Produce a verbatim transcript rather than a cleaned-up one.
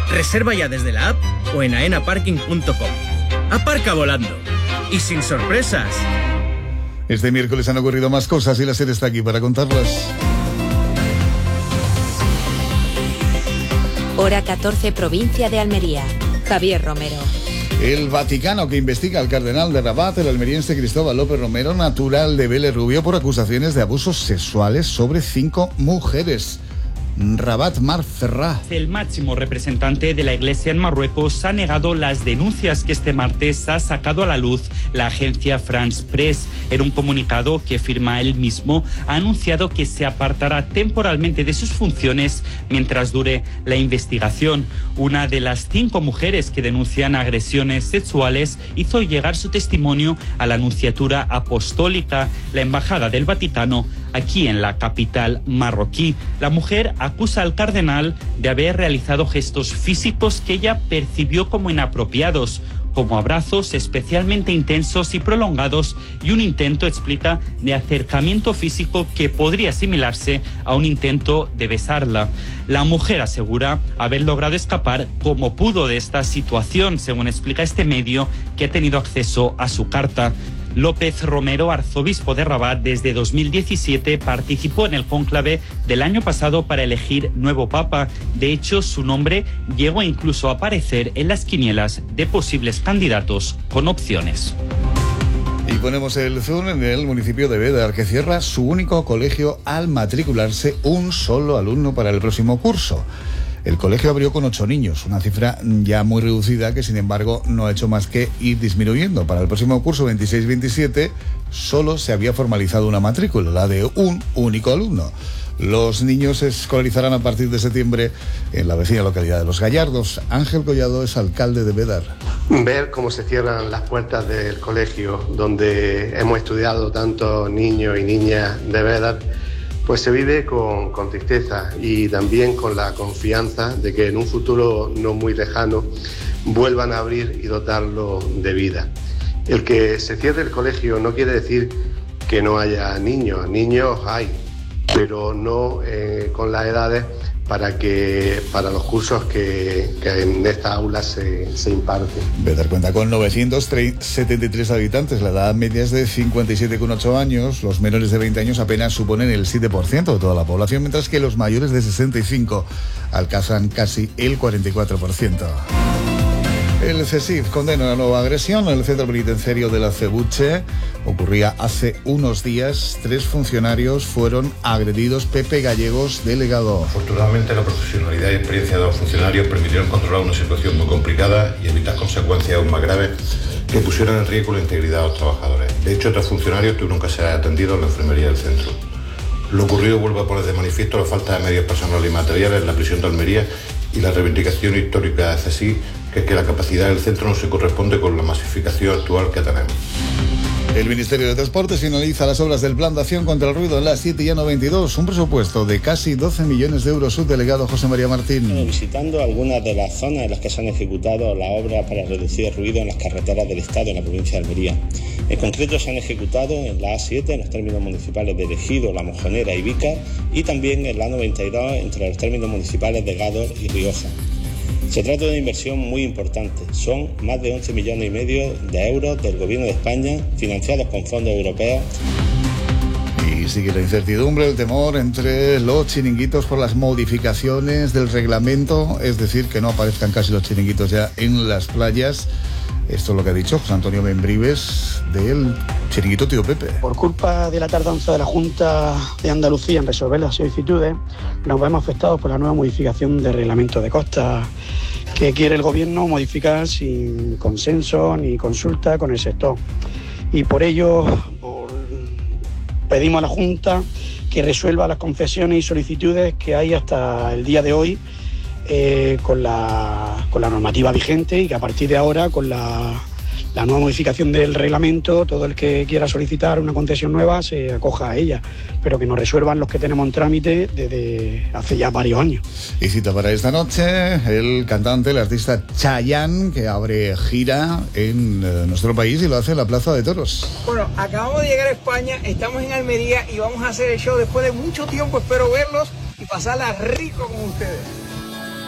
Reserva ya desde la app o en aena parking punto com. Aparca volando. Y sin sorpresas. Este miércoles han ocurrido más cosas y la SER está aquí para contarlas. Hora catorce, provincia de Almería. Javier Romero. El Vaticano, que investiga al cardenal de Rabat, el almeriense Cristóbal López Romero, natural de Vélez Rubio, por acusaciones de abusos sexuales sobre cinco mujeres. Rabat Mar Ferrá. El máximo representante de la Iglesia en Marruecos ha negado las denuncias que este martes ha sacado a la luz la agencia France Press. En un comunicado que firma él mismo, ha anunciado que se apartará temporalmente de sus funciones mientras dure la investigación. Una de las cinco mujeres que denuncian agresiones sexuales hizo llegar su testimonio a la Nunciatura Apostólica, la Embajada del Vaticano, aquí en la capital marroquí. La mujer acusa al cardenal de haber realizado gestos físicos que ella percibió como inapropiados, como abrazos especialmente intensos y prolongados y un intento, explica, de acercamiento físico que podría asimilarse a un intento de besarla. La mujer asegura haber logrado escapar como pudo de esta situación, según explica este medio que ha tenido acceso a su carta. López Romero, arzobispo de Rabat desde dos mil diecisiete, participó en el cónclave del año pasado para elegir nuevo papa. De hecho, su nombre llegó incluso a aparecer en las quinielas de posibles candidatos con opciones. Y ponemos el zoom en el municipio de Bédar, que cierra su único colegio al matricularse un solo alumno para el próximo curso. El colegio abrió con ocho niños, una cifra ya muy reducida que, sin embargo, no ha hecho más que ir disminuyendo. Para el próximo curso veintiséis veintisiete solo se había formalizado una matrícula, la de un único alumno. Los niños se escolarizarán a partir de septiembre en la vecina localidad de Los Gallardos. Ángel Collado es alcalde de Bédar. Ver cómo se cierran las puertas del colegio donde hemos estudiado tantos niños y niñas de Bédar, pues se vive con, con tristeza y también con la confianza de que en un futuro no muy lejano vuelvan a abrir y dotarlo de vida. El que se cierre el colegio no quiere decir que no haya niños, niños hay, pero no eh, con las edades para que para los cursos que, que en esta aula se, se imparten. Bédar cuenta con novecientos setenta y tres habitantes, la edad media es de cincuenta y siete coma ocho años, los menores de veinte años apenas suponen el siete por ciento de toda la población, mientras que los mayores de sesenta y cinco alcanzan casi el cuarenta y cuatro por ciento. El CESIF condena una nueva agresión en el centro penitenciario de la Cebuche. Ocurría hace unos días. Tres funcionarios fueron agredidos. Pepe Gallegos, delegado. Afortunadamente, la profesionalidad y experiencia de los funcionarios permitieron controlar una situación muy complicada y evitar consecuencias aún más graves que pusieran en riesgo la integridad de los trabajadores. De hecho, otros funcionarios tuvieron que ser atendidos en la enfermería del centro. Lo ocurrido vuelve a poner de manifiesto la falta de medios personales y materiales en la prisión de Almería y la reivindicación histórica de CESIF, que es que la capacidad del centro no se corresponde con la masificación actual que tenemos. El Ministerio de Transportes finaliza las obras del Plan de Acción contra el Ruido en la siete llano veintidós, un presupuesto de casi doce millones de euros. Subdelegado José María Martín. Visitando algunas de las zonas en las que se han ejecutado las obras para reducir el ruido en las carreteras del Estado en la provincia de Almería. En concreto se han ejecutado en la A siete, en los términos municipales de Ejido, La Mojonera y Vícar, y también en la noventa y dos, entre los términos municipales de Gádor y Rioja. Se trata de una inversión muy importante. Son más de once millones y medio de euros del Gobierno de España, financiados con fondos europeos. Y sigue la incertidumbre, el temor entre los chiringuitos por las modificaciones del reglamento, es decir, que no aparezcan casi los chiringuitos ya en las playas. Esto es lo que ha dicho José Antonio Membrives del chiringuito Tío Pepe. Por culpa de la tardanza de la Junta de Andalucía en resolver las solicitudes, nos vemos afectados por la nueva modificación del reglamento de costas que quiere el Gobierno modificar sin consenso ni consulta con el sector. Y por ello por, pedimos a la Junta que resuelva las confesiones y solicitudes que hay hasta el día de hoy Eh, con, la, con la normativa vigente, y que a partir de ahora, con la, la nueva modificación del reglamento, todo el que quiera solicitar una concesión nueva se acoja a ella, pero que nos resuelvan los que tenemos en trámite desde hace ya varios años. Y cita para esta noche el cantante, el artista Chayanne, que abre gira en eh, nuestro país y lo hace en la Plaza de Toros. Bueno, acabamos de llegar a España, estamos en Almería y vamos a hacer el show después de mucho tiempo. Espero verlos y pasarla rico con ustedes.